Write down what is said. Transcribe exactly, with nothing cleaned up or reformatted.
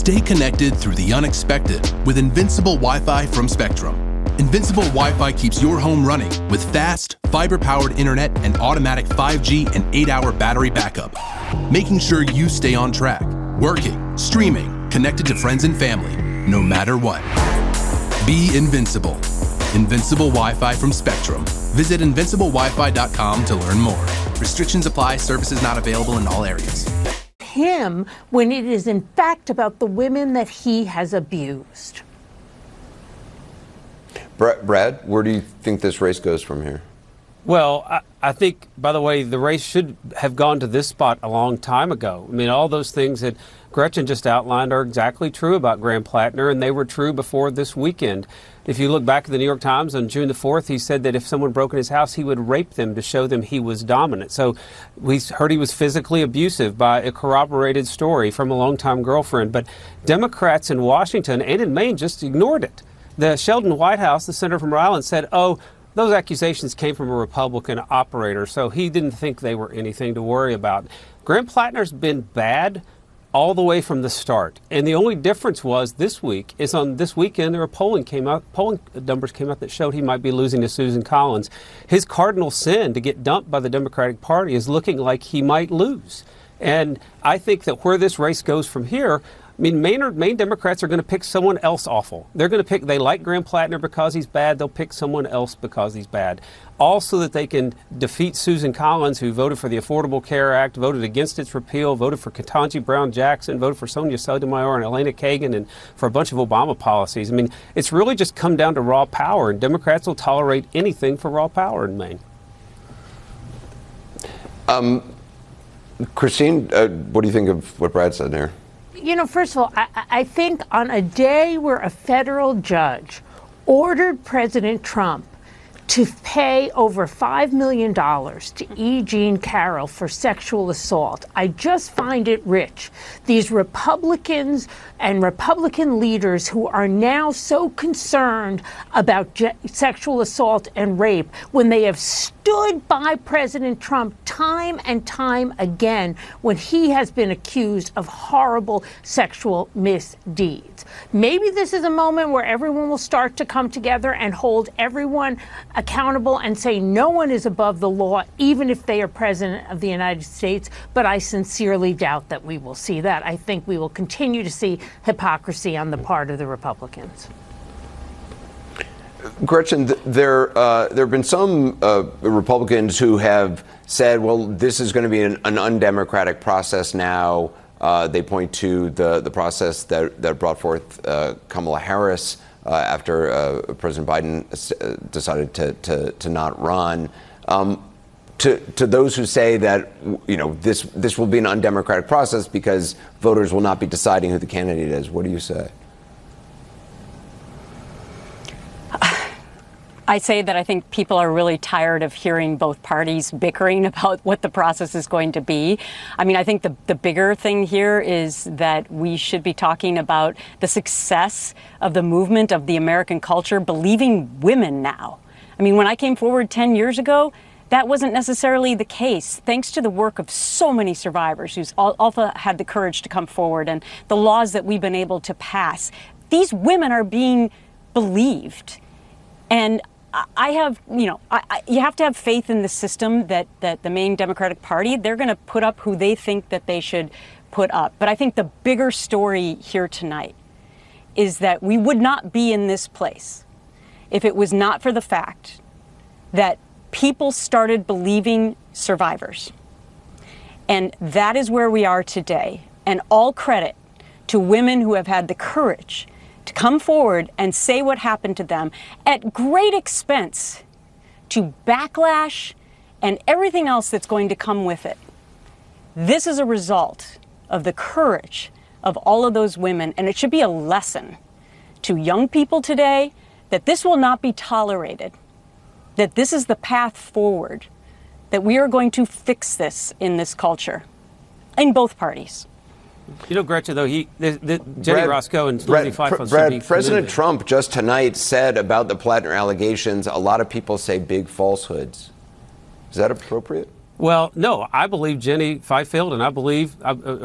Stay connected through the unexpected with Invincible Wi-Fi from Spectrum. Invincible Wi-Fi keeps your home running with fast, fiber-powered internet and automatic five G and eight hour battery backup, making sure you stay on track, working, streaming, connected to friends and family, no matter what. Be invincible. Invincible Wi-Fi from Spectrum. Visit invincible wi fi dot com to learn more. Restrictions apply. Services not available in all areas. Him when it is in fact about the women that he has abused. Brad, where do you think this race goes from here? Well, I, I think, by the way, the race should have gone to this spot a long time ago. I mean, all those things that Gretchen just outlined are exactly true about Graham Plattner, and they were true before this weekend. If you look back at the New York Times on June the fourth, he said that if someone broke in his house, he would rape them to show them he was dominant. So we heard he was physically abusive by a corroborated story from a longtime girlfriend. But Democrats in Washington and in Maine just ignored it. The Sheldon Whitehouse, the senator from Rhode Island, said, oh, those accusations came from a Republican operator, so he didn't think they were anything to worry about. Graham Plattner's been bad all the way from the start. And the only difference was this week is on this weekend, there were polling came out, polling numbers came out that showed he might be losing to Susan Collins. His cardinal sin to get dumped by the Democratic Party is looking like he might lose. And I think that where this race goes from here, I mean, Maine, Maine Democrats are going to pick someone else awful. They're going to pick, they like Graham Plattner because he's bad. They'll pick someone else because he's bad. Also that they can defeat Susan Collins, who voted for the Affordable Care Act, voted against its repeal, voted for Ketanji Brown Jackson, voted for Sonia Sotomayor and Elena Kagan, and for a bunch of Obama policies. I mean, it's really just come down to raw power, and Democrats will tolerate anything for raw power in Maine. Um, Christine, uh, what do you think of what Brad said there? You know, first of all, I, I think on a day where a federal judge ordered President Trump to pay over five million dollars to E. Jean Carroll for sexual assault, I just find it rich. These Republicans and Republican leaders who are now so concerned about je- sexual assault and rape, when they have stood by President Trump time and time again when he has been accused of horrible sexual misdeeds. Maybe this is a moment where everyone will start to come together and hold everyone accountable and say no one is above the law, even if they are president of the United States. But I sincerely doubt that we will see that. I think we will continue to see hypocrisy on the part of the Republicans. Gretchen, there uh, there have been some uh, Republicans who have said, well, this is going to be an, an undemocratic process now. Uh, they point to the, the process that, that brought forth uh, Kamala Harris uh, after uh, President Biden decided to, to, to not run. Um, to, to those who say that, you know, this, this will be an undemocratic process because voters will not be deciding who the candidate is, what do you say? I say that I think people are really tired of hearing both parties bickering about what the process is going to be. I mean, I think the, the bigger thing here is that we should be talking about the success of the movement of the American culture, believing women now. I mean, when I came forward ten years ago, that wasn't necessarily the case, thanks to the work of so many survivors who's also had the courage to come forward and the laws that we've been able to pass. These women are being believed. And I have, you know, I, I, you have to have faith in the system that, that the Maine Democratic Party, they're going to put up who they think that they should put up. But I think the bigger story here tonight is that we would not be in this place if it was not for the fact that people started believing survivors. And that is where we are today. And all credit to women who have had the courage to come forward and say what happened to them at great expense to backlash and everything else that's going to come with it. This is a result of the courage of all of those women, and it should be a lesson to young people today that this will not be tolerated, that this is the path forward, that we are going to fix this in this culture, in both parties. You know, Gretchen, though, he, the, the, Jenny Brad, Roscoe and Brad, Lindsey Fife Brad, President Trump just tonight said about the Plattner allegations, a lot of people say big falsehoods. Is that appropriate? Well, no, I believe Jenny Fifield, and I believe... I,